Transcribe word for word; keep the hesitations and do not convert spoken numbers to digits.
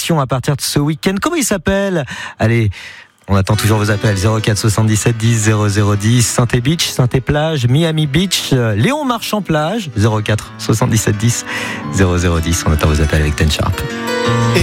destination à partir de ce week-end. Comment il s'appelle ? Allez, on attend toujours vos appels. zéro quatre soixante-dix-sept dix zéro zéro dix. Saint-Et Beach, Saint-Et Plage, Miami Beach, Léon Marchand Plage. zéro quatre soixante-dix-sept dix zéro zéro dix. On attend vos appels avec Ten Sharp.